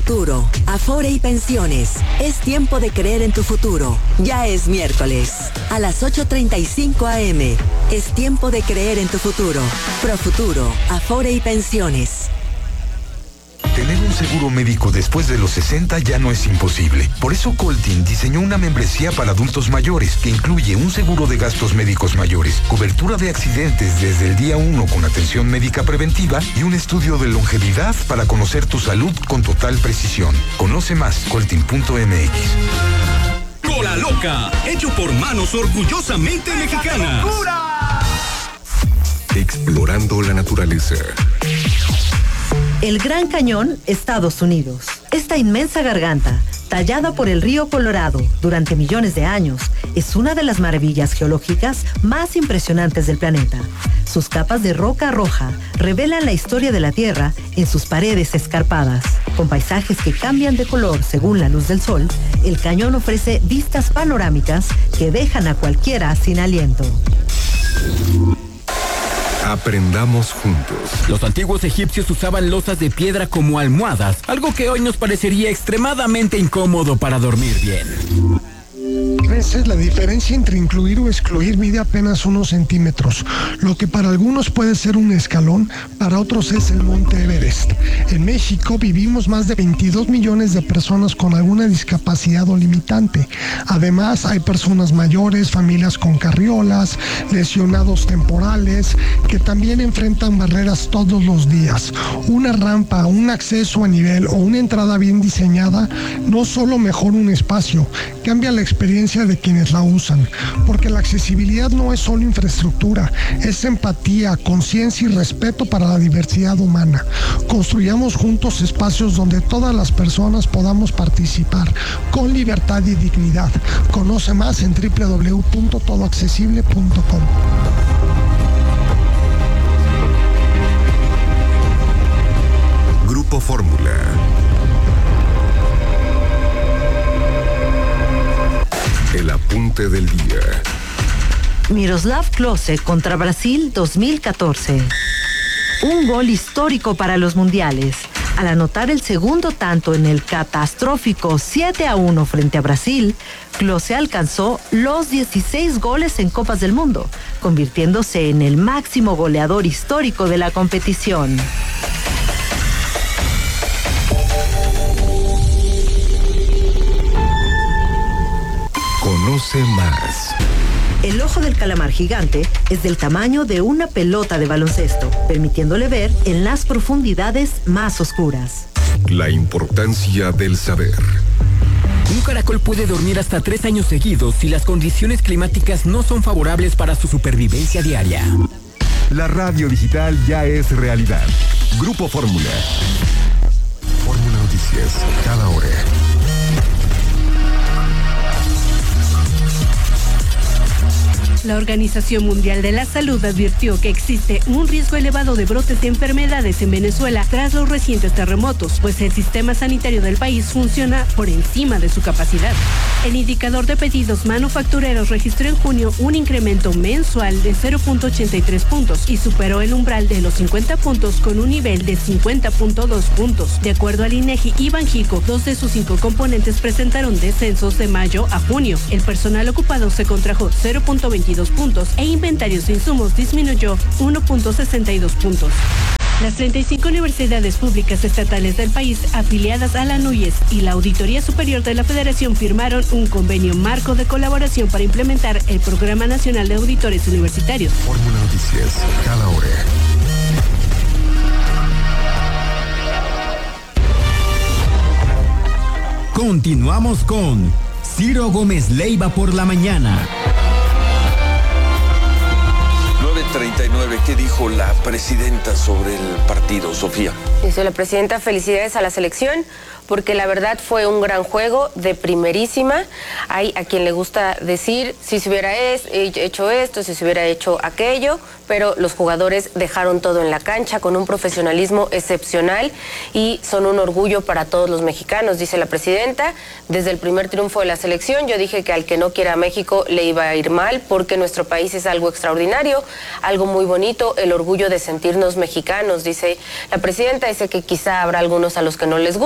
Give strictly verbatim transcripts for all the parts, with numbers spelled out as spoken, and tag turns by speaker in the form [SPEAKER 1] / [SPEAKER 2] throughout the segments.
[SPEAKER 1] Profuturo, Afore y Pensiones. Es tiempo de creer en tu futuro. Ya es miércoles. A las ocho treinta y cinco a eme. Es tiempo de creer en tu futuro. Profuturo, Afore y Pensiones.
[SPEAKER 2] Tener un seguro médico después de los sesenta ya no es imposible. Por eso Coltin diseñó una membresía para adultos mayores que incluye un seguro de gastos médicos mayores, cobertura de accidentes desde el día uno con atención médica preventiva y un estudio de longevidad para conocer tu salud con total precisión. Conoce más, coltin punto eme equis.
[SPEAKER 3] Cola Loca, hecho por manos orgullosamente mexicanas.
[SPEAKER 4] Explorando la naturaleza.
[SPEAKER 5] El Gran Cañón, Estados Unidos. Esta inmensa garganta, tallada por el río Colorado durante millones de años, es una de las maravillas geológicas más impresionantes del planeta. Sus capas de roca roja revelan la historia de la Tierra en sus paredes escarpadas. Con paisajes que cambian de color según la luz del sol, el cañón ofrece vistas panorámicas que dejan a cualquiera sin aliento.
[SPEAKER 4] Aprendamos juntos.
[SPEAKER 6] Los antiguos egipcios usaban losas de piedra como almohadas, algo que hoy nos parecería extremadamente incómodo para dormir bien.
[SPEAKER 7] A veces la diferencia entre incluir o excluir mide apenas unos centímetros. Lo que para algunos puede ser un escalón, para otros es el Monte Everest. En México vivimos más de veintidós millones de personas con alguna discapacidad o limitante. Además, hay personas mayores, familias con carriolas, lesionados temporales, que también enfrentan barreras todos los días. Una rampa, un acceso a nivel o una entrada bien diseñada no solo mejora un espacio, cambia la experiencia de quienes la usan, porque la accesibilidad no es solo infraestructura, es empatía, conciencia y respeto para la diversidad humana. Construyamos juntos espacios donde todas las personas podamos participar con libertad y dignidad. Conoce más en doble u doble u doble u punto todo accesible punto com.
[SPEAKER 4] Grupo Fórmula. El apunte del día.
[SPEAKER 5] Miroslav Klose contra Brasil dos mil catorce. Un gol histórico para los mundiales. Al anotar el segundo tanto en el catastrófico siete a uno frente a Brasil, Klose alcanzó los dieciséis goles en Copas del Mundo, convirtiéndose en el máximo goleador histórico de la competición.
[SPEAKER 4] Conoce más.
[SPEAKER 5] El ojo del calamar gigante es del tamaño de una pelota de baloncesto, permitiéndole ver en las profundidades más oscuras.
[SPEAKER 4] La importancia del saber.
[SPEAKER 6] Un caracol puede dormir hasta tres años seguidos si las condiciones climáticas no son favorables para su supervivencia diaria.
[SPEAKER 8] La radio digital ya es realidad. Grupo Fórmula.
[SPEAKER 4] Fórmula Noticias, cada hora.
[SPEAKER 9] La Organización Mundial de la Salud advirtió que existe un riesgo elevado de brotes de enfermedades en Venezuela tras los recientes terremotos, pues el sistema sanitario del país funciona por encima de su capacidad. El indicador de pedidos manufactureros registró en junio un incremento mensual de cero punto ochenta y tres puntos y superó el umbral de los cincuenta puntos con un nivel de cincuenta punto dos puntos. De acuerdo al INEGI y Banjico, dos de sus cinco componentes presentaron descensos de mayo a junio. El personal ocupado se contrajo cero punto veintidós puntos e inventarios de insumos disminuyó uno punto sesenta y dos puntos. Las treinta y cinco universidades públicas estatales del país afiliadas a la NUYES y la Auditoría Superior de la Federación firmaron un convenio marco de colaboración para implementar el Programa Nacional de Auditores Universitarios.
[SPEAKER 4] Fórmula Noticias, cada hora.
[SPEAKER 10] Continuamos con Ciro Gómez Leiva por la mañana.
[SPEAKER 11] nueve treinta y nueve, ¿qué dijo la presidenta sobre el partido, Sofía?
[SPEAKER 12] Dice la presidenta, felicidades a la selección, porque la verdad fue un gran juego de primerísima. Hay a quien le gusta decir si se hubiera es, hecho esto, si se hubiera hecho aquello, pero los jugadores dejaron todo en la cancha con un profesionalismo excepcional y son un orgullo para todos los mexicanos, dice la presidenta. Desde el primer triunfo de la selección yo dije que al que no quiera a México le iba a ir mal, porque nuestro país es algo extraordinario, algo muy bonito, el orgullo de sentirnos mexicanos, dice la presidenta. Dice que quizá habrá algunos a los que no les gusta, pero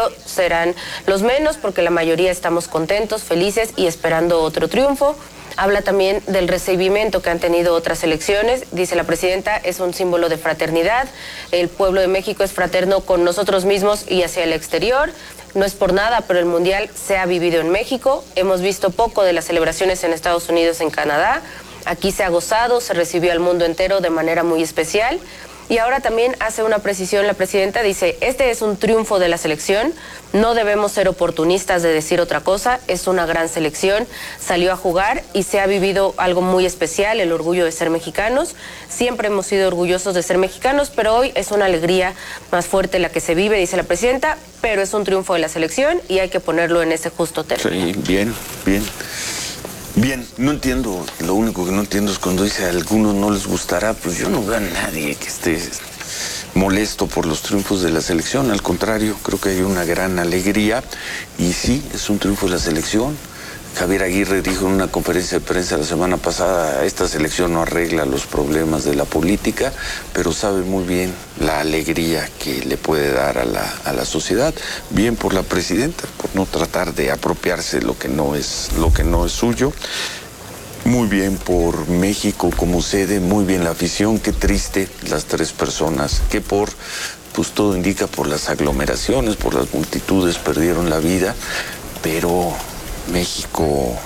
[SPEAKER 12] pero serán los menos porque la mayoría estamos contentos, felices y esperando otro triunfo. Habla también del recibimiento que han tenido otras elecciones. Dice la presidenta, es un símbolo de fraternidad. El pueblo de México es fraterno con nosotros mismos y hacia el exterior. No es por nada, pero el Mundial se ha vivido en México. Hemos visto poco de las celebraciones en Estados Unidos, en Canadá. Aquí se ha gozado, se recibió al mundo entero de manera muy especial. Y ahora también hace una precisión la presidenta, dice, este es un triunfo de la selección, no debemos ser oportunistas de decir otra cosa, es una gran selección, salió a jugar y se ha vivido algo muy especial, el orgullo de ser mexicanos. Siempre hemos sido orgullosos de ser mexicanos, pero hoy es una alegría más fuerte la que se vive, dice la presidenta, pero es un triunfo de la selección y hay que ponerlo en ese justo término.
[SPEAKER 11] Sí, bien, bien. Bien, no entiendo, lo único que no entiendo es cuando dice a algunos no les gustará, pues yo no veo a nadie que esté molesto por los triunfos de la selección, al contrario, creo que hay una gran alegría y sí, es un triunfo de la selección. Javier Aguirre dijo en una conferencia de prensa la semana pasada, esta selección no arregla los problemas de la política, pero sabe muy bien la alegría que le puede dar a la, a la sociedad. Bien por la presidenta, por no tratar de apropiarse lo que no es, lo que no es suyo. Muy bien por México como sede, muy bien la afición, qué triste las tres personas que por, pues todo indica por las aglomeraciones, por las multitudes perdieron la vida, pero México,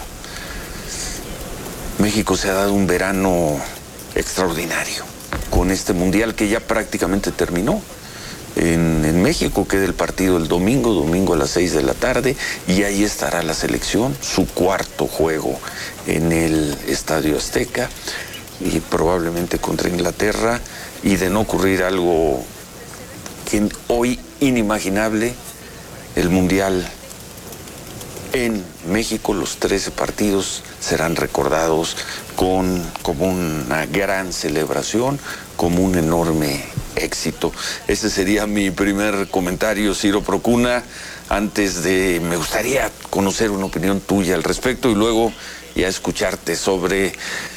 [SPEAKER 11] México se ha dado un verano extraordinario con este mundial que ya prácticamente terminó. En, en México queda el partido el domingo, domingo a las seis de la tarde, y ahí estará la selección, su cuarto juego en el Estadio Azteca, y probablemente contra Inglaterra, y de no ocurrir algo que hoy inimaginable, el mundial en México, los trece partidos serán recordados con, como una gran celebración, como un enorme éxito. Ese sería mi primer comentario, Ciro Procuna. Antes de, me gustaría conocer una opinión tuya al respecto y luego ya escucharte sobre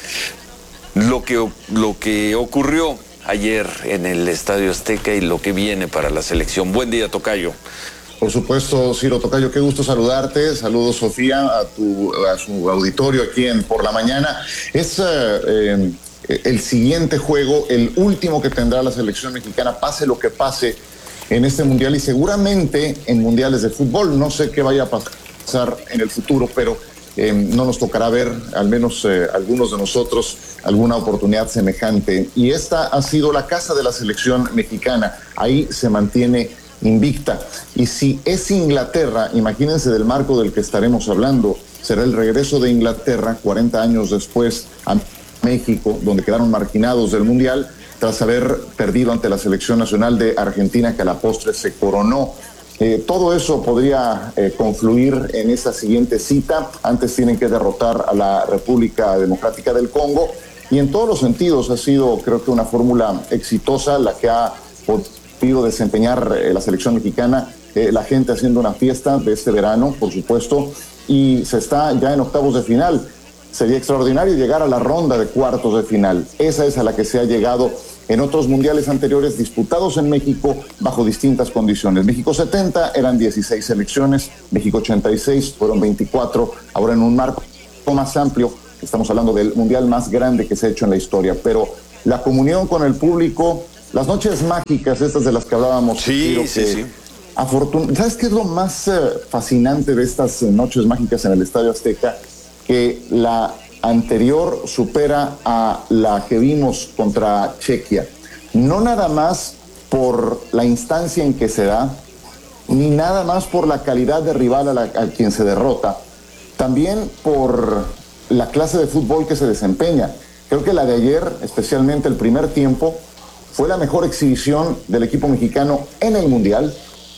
[SPEAKER 11] lo que, lo que ocurrió ayer en el Estadio Azteca y lo que viene para la selección. Buen día, tocayo.
[SPEAKER 13] Por supuesto, Ciro Tocayo, qué gusto saludarte. Saludos, Sofía, a, tu, a su auditorio aquí en Por la Mañana. Es eh, eh, el siguiente juego, el último que tendrá la selección mexicana, pase lo que pase en este mundial y seguramente en mundiales de fútbol. No sé qué vaya a pasar en el futuro, pero eh, no nos tocará ver, al menos eh, algunos de nosotros, alguna oportunidad semejante. Y esta ha sido la casa de la selección mexicana. Ahí se mantiene invicta. Y si es Inglaterra, imagínense del marco del que estaremos hablando, será el regreso de Inglaterra cuarenta años después a México, donde quedaron marginados del Mundial tras haber perdido ante la selección nacional de Argentina, que a la postre se coronó. Eh, todo eso podría eh, confluir en esa siguiente cita. Antes tienen que derrotar a la República Democrática del Congo y en todos los sentidos ha sido, creo que, una fórmula exitosa la que ha podido desempeñar eh, la selección mexicana, eh, la gente haciendo una fiesta de este verano, por supuesto, y se está ya en octavos de final. Sería extraordinario llegar a la ronda de cuartos de final. Esa es a la que se ha llegado en otros mundiales anteriores disputados en México bajo distintas condiciones. México setenta eran dieciséis selecciones, México ochenta y seis fueron veinticuatro, ahora en un marco más amplio, estamos hablando del mundial más grande que se ha hecho en la historia, pero la comunión con el público, las noches mágicas, estas de las que hablábamos.
[SPEAKER 11] Sí, sí, que, sí.
[SPEAKER 13] Afortun- ¿Sabes qué es lo más eh, fascinante de estas eh, noches mágicas en el Estadio Azteca? Que la anterior supera a la que vimos contra Chequia. No nada más por la instancia en que se da, ni nada más por la calidad de rival a, la, a quien se derrota, también por la clase de fútbol que se desempeña. Creo que la de ayer, especialmente el primer tiempo, fue la mejor exhibición del equipo mexicano en el Mundial,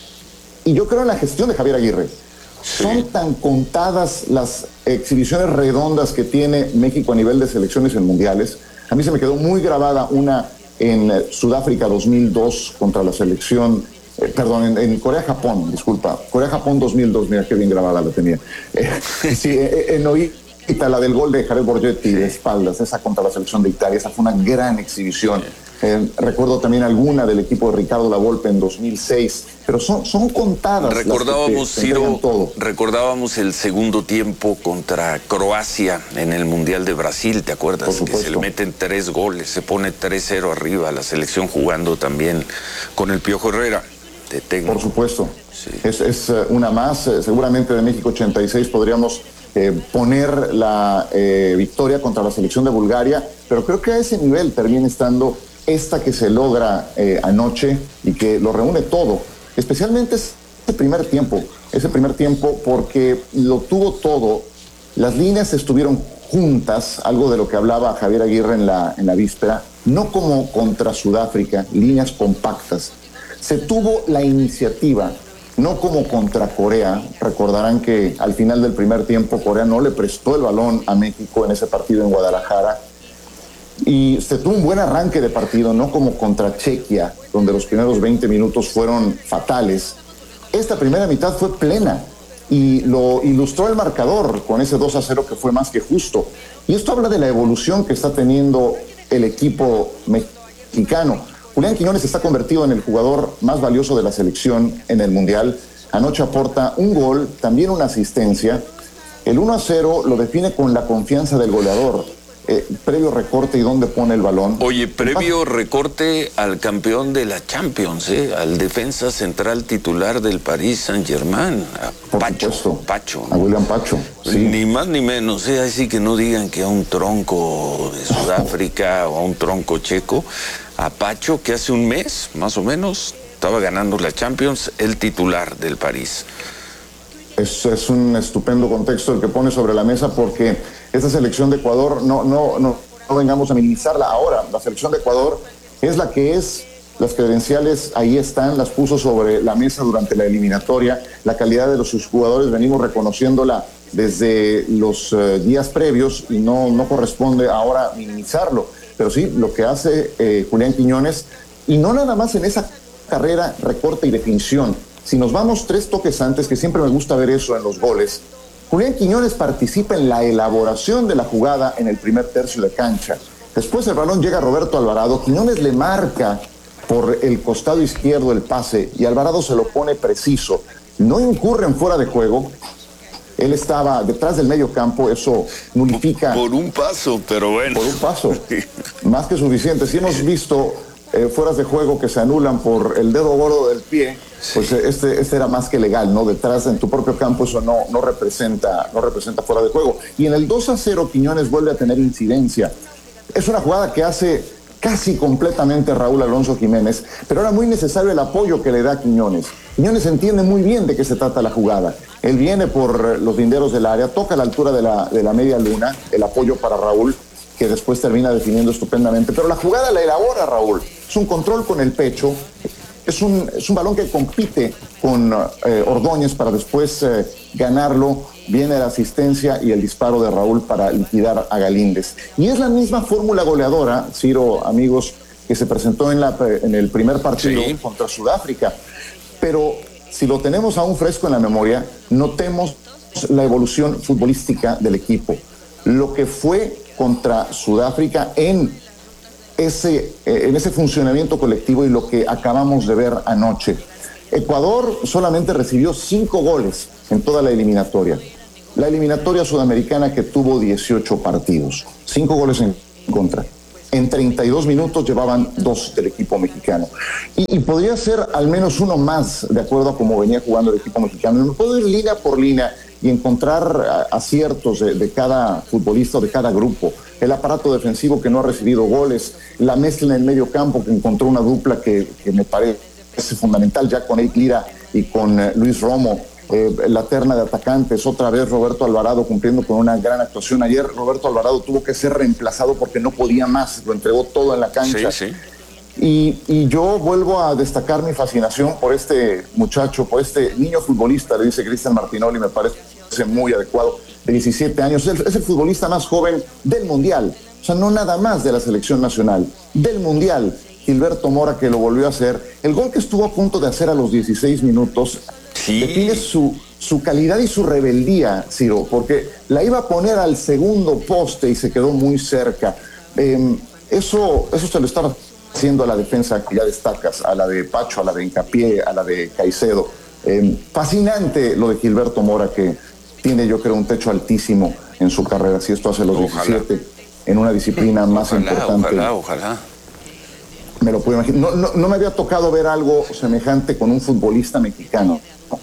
[SPEAKER 13] y yo creo en la gestión de Javier Aguirre. Sí. Son tan contadas las exhibiciones redondas que tiene México a nivel de selecciones en mundiales. A mí se me quedó muy grabada una en Sudáfrica dos mil dos contra la selección, eh, perdón, en, en Corea-Japón, disculpa, Corea-Japón dos mil dos, mira qué bien grabada la tenía. Eh, sí, eh, en Oita, la del gol de Jared Borgetti de espaldas, esa contra la selección de Italia, esa fue una gran exhibición. Eh, recuerdo también alguna del equipo de Ricardo Lavolpe en dos mil seis, pero son, son contadas.
[SPEAKER 11] Recordábamos,
[SPEAKER 13] las que te, te
[SPEAKER 11] Ciro,
[SPEAKER 13] todo.
[SPEAKER 11] recordábamos el segundo tiempo contra Croacia en el Mundial de Brasil, ¿te acuerdas? Que se le meten tres goles, se pone tres cero arriba, la selección jugando también con el Piojo Herrera. Te tengo.
[SPEAKER 13] Por supuesto. Sí. Es, es una más, seguramente de México ochenta y seis podríamos eh, poner la eh, victoria contra la selección de Bulgaria, pero creo que a ese nivel termina estando esta que se logra eh, anoche y que lo reúne todo, especialmente ese primer tiempo, ese primer tiempo porque lo tuvo todo, las líneas estuvieron juntas, algo de lo que hablaba Javier Aguirre en la, en la víspera, no como contra Sudáfrica, líneas compactas, se tuvo la iniciativa, no como contra Corea. Recordarán que al final del primer tiempo Corea no le prestó el balón a México en ese partido en Guadalajara, y se tuvo un buen arranque de partido, no como contra Chequia, donde los primeros veinte minutos fueron fatales. Esta primera mitad fue plena y lo ilustró el marcador con ese dos a cero que fue más que justo. Y esto habla de la evolución que está teniendo el equipo mexicano. Julián Quiñones está convertido en el jugador más valioso de la selección en el Mundial. Anoche aporta un gol, también una asistencia. El uno a cero lo define con la confianza del goleador. Eh, previo recorte y dónde pone el balón.
[SPEAKER 11] Oye, previo recorte al campeón de la Champions, ¿eh? Al defensa central titular del Paris Saint-Germain, a Pacho, Pacho.
[SPEAKER 13] A William Pacho, sí.
[SPEAKER 11] Ni más ni menos, ¿eh? Así que no digan que a un tronco de Sudáfrica o a un tronco checo, a Pacho, que hace un mes, más o menos, estaba ganando la Champions, el titular del París.
[SPEAKER 13] Es, es un estupendo contexto el que pone sobre la mesa, porque esta selección de Ecuador, no, no, no, no vengamos a minimizarla ahora, la selección de Ecuador es la que es, las credenciales ahí están, las puso sobre la mesa durante la eliminatoria, la calidad de los sus jugadores venimos reconociéndola desde los uh, días previos y no, no corresponde ahora minimizarlo, pero sí, lo que hace eh, Julián Quiñones, y no nada más en esa carrera, recorte y definición. Si nos vamos tres toques antes, que siempre me gusta ver eso en los goles, Julián Quiñones participa en la elaboración de la jugada en el primer tercio de cancha. Después el balón llega a Roberto Alvarado, Quiñones le marca por el costado izquierdo el pase y Alvarado se lo pone preciso. No incurre en fuera de juego. Él estaba detrás del medio campo, eso nulifica.
[SPEAKER 11] Por un paso, pero bueno.
[SPEAKER 13] Por un paso. Más que suficiente. Si hemos visto eh, fueras de juego que se anulan por el dedo gordo del pie, pues este, este era más que legal, ¿no? Detrás en tu propio campo eso no, no, representa, no representa fuera de juego. Y en el dos a cero Quiñones vuelve a tener incidencia. Es una jugada que hace casi completamente Raúl Alonso Jiménez, pero era muy necesario el apoyo que le da Quiñones. Quiñones entiende muy bien de qué se trata la jugada. Él viene por los linderos del área, toca a la altura de la, de la media luna, el apoyo para Raúl, que después termina definiendo estupendamente. Pero la jugada la elabora Raúl. Es un control con el pecho. Es un, es un balón que compite con eh, Ordóñez para después eh, ganarlo. Viene la asistencia y el disparo de Raúl para liquidar a Galíndez. Y es la misma fórmula goleadora, Ciro, amigos, que se presentó en, la, en el primer partido sí. contra Sudáfrica. Pero si lo tenemos aún fresco en la memoria, notemos la evolución futbolística del equipo. Lo que fue contra Sudáfrica en ese, en ese funcionamiento colectivo y lo que acabamos de ver anoche. Ecuador solamente recibió cinco goles en toda la eliminatoria. La eliminatoria sudamericana que tuvo dieciocho partidos, cinco goles en contra. En treinta y dos minutos llevaban dos del equipo mexicano. Y, y podría ser al menos uno más, de acuerdo a cómo venía jugando el equipo mexicano. Me puedo ir línea por línea y encontrar aciertos de, de cada futbolista o de cada grupo. El aparato defensivo que no ha recibido goles, la mezcla en el medio campo que encontró una dupla que, que me parece fundamental ya con Eric Lira y con eh, Luis Romo. Eh, la terna de atacantes, otra vez Roberto Alvarado cumpliendo con una gran actuación. Ayer Roberto Alvarado tuvo que ser reemplazado porque no podía más, lo entregó todo en la cancha. Sí, sí. Y, y yo vuelvo a destacar mi fascinación por este muchacho, por este niño futbolista, le dice Cristian Martinoli, me parece muy adecuado, de diecisiete años, es el, es el futbolista más joven del Mundial, o sea, no nada más de la selección nacional, del Mundial. Gilberto Mora, que lo volvió a hacer, el gol que estuvo a punto de hacer a los dieciséis minutos, sí. define su, su calidad y su rebeldía, Ciro, porque la iba a poner al segundo poste y se quedó muy cerca. Eh, eso, eso se lo estaba haciendo a la defensa que ya destacas, a la de Pacho, a la de Hincapié, a la de Caicedo. Eh, fascinante lo de Gilberto Mora, que tiene, yo creo, un techo altísimo en su carrera. Si esto hace los ojalá. diecisiete, en una disciplina más
[SPEAKER 11] ojalá,
[SPEAKER 13] importante.
[SPEAKER 11] Ojalá, ojalá.
[SPEAKER 13] Me lo puedo imaginar. No, no, no me había tocado ver algo semejante con un futbolista mexicano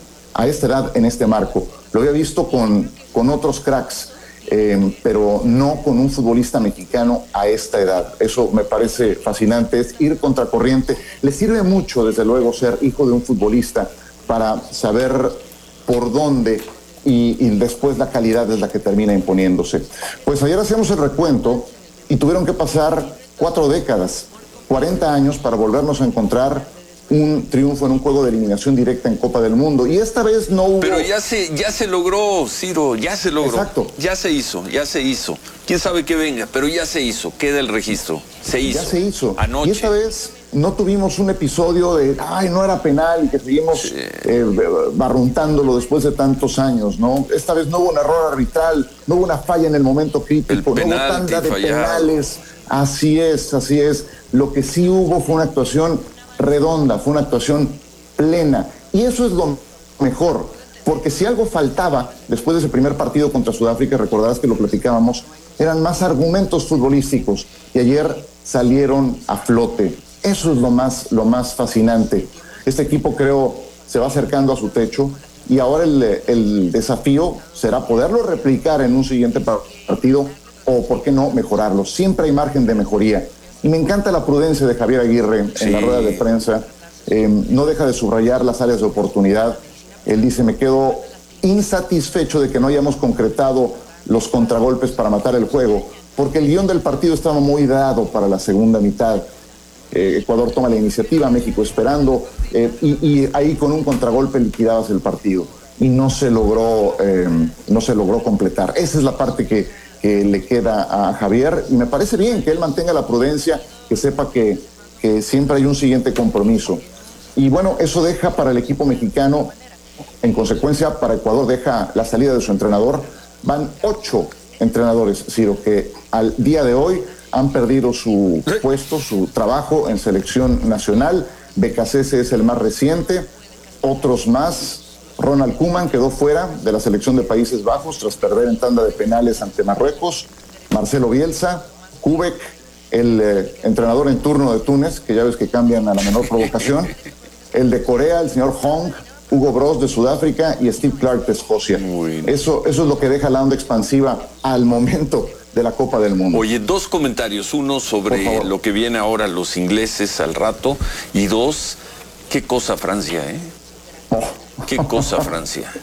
[SPEAKER 13] a esta edad, en este marco. Lo había visto con, con otros cracks, eh, pero no con un futbolista mexicano a esta edad. Eso me parece fascinante, es ir contracorriente. Le sirve mucho, desde luego, ser hijo de un futbolista para saber por dónde y, y después la calidad es la que termina imponiéndose. Pues ayer hacíamos el recuento y tuvieron que pasar cuatro décadas, cuarenta años para volvernos a encontrar un triunfo en un juego de eliminación directa en Copa del Mundo. Y esta vez no hubo...
[SPEAKER 11] Pero ya se, ya se logró, Ciro, ya se logró.
[SPEAKER 13] Exacto.
[SPEAKER 11] Ya se hizo, ya se hizo. Quién sabe qué venga, pero ya se hizo, queda el registro. Se hizo.
[SPEAKER 13] Ya se hizo.
[SPEAKER 11] Anoche.
[SPEAKER 13] Y esta vez no tuvimos un episodio de, ay, no era penal y que seguimos sí. eh, barruntándolo después de tantos años, ¿no? Esta vez no hubo un error arbitral, no hubo una falla en el momento crítico,
[SPEAKER 11] el penalti,
[SPEAKER 13] no hubo tanda de
[SPEAKER 11] fallado.
[SPEAKER 13] penales. Así es, así es. Lo que sí hubo fue una actuación redonda, fue una actuación plena. Y eso es lo mejor, porque si algo faltaba después de ese primer partido contra Sudáfrica, recordarás que lo platicábamos, eran más argumentos futbolísticos y ayer salieron a flote. Eso es lo más, lo más fascinante. Este equipo, creo, se va acercando a su techo y ahora el, el desafío será poderlo replicar en un siguiente partido o, ¿por qué no, mejorarlo? Siempre hay margen de mejoría. Y me encanta la prudencia de Javier Aguirre sí. en la rueda de prensa. Eh, no deja de subrayar las áreas de oportunidad. Él dice, me quedo insatisfecho de que no hayamos concretado los contragolpes para matar el juego, porque el guión del partido estaba muy dado para la segunda mitad. Eh, Ecuador toma la iniciativa, México esperando, eh, y, y ahí con un contragolpe liquidabas el partido. Y no se logró, eh, no se logró completar. Esa es la parte que... que le queda a Javier, y me parece bien que él mantenga la prudencia, que sepa que, que siempre hay un siguiente compromiso. Y bueno, eso deja para el equipo mexicano, en consecuencia para Ecuador deja la salida de su entrenador. Van ocho entrenadores, Ciro, que al día de hoy han perdido su puesto, su trabajo en selección nacional. Becasese es el más reciente, otros más. Ronald Koeman quedó fuera de la selección de Países Bajos tras perder en tanda de penales ante Marruecos. Marcelo Bielsa, Kubek, el eh, entrenador en turno de Túnez, que ya ves que cambian a la menor provocación, el de Corea, el señor Hong, Hugo Broz de Sudáfrica y Steve Clark de Escocia. Eso, eso es lo que deja la onda expansiva al momento de la Copa del Mundo.
[SPEAKER 11] Oye, dos comentarios. Uno sobre lo que viene ahora los ingleses al rato, y dos, qué cosa Francia, ¿eh? Oh. Qué cosa Francia.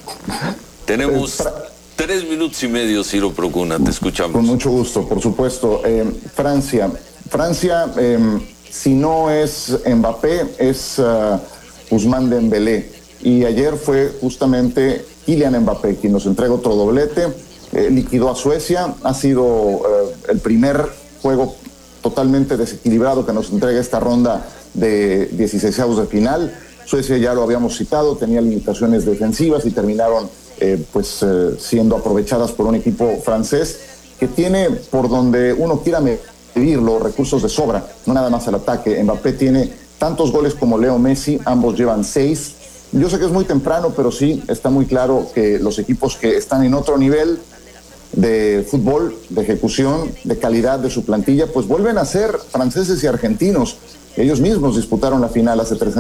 [SPEAKER 11] Tenemos tres minutos y medio, Ciro Procuna, te escuchamos.
[SPEAKER 13] Con mucho gusto, por supuesto. Eh, Francia, Francia, eh, si no es Mbappé, es uh, Ousmane Dembélé. Y ayer fue justamente Kylian Mbappé quien nos entrega otro doblete, eh, liquidó a Suecia, ha sido eh, el primer juego totalmente desequilibrado que nos entrega esta ronda de dieciseisavos de final. Suecia, ya lo habíamos citado, tenía limitaciones defensivas y terminaron eh, pues eh, siendo aprovechadas por un equipo francés que tiene, por donde uno quiera medirlo, recursos de sobra, no nada más al ataque. Mbappé tiene tantos goles como Leo Messi, ambos llevan seis. Yo sé que es muy temprano, pero sí está muy claro que los equipos que están en otro nivel de fútbol, de ejecución, de calidad de su plantilla, pues vuelven a ser franceses y argentinos. Ellos mismos disputaron la final hace tres años.